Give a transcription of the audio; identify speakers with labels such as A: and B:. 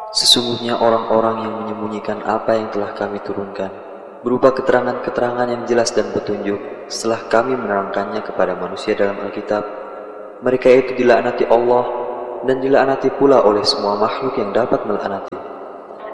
A: Sesungguhnya orang-orang yang menyembunyikan apa yang telah kami turunkan, berupa keterangan-keterangan yang jelas dan petunjuk, setelah kami menerangkannya kepada manusia dalam Alkitab, mereka itu dilaknati Allah dan dilaknati pula oleh semua makhluk yang dapat melaknati.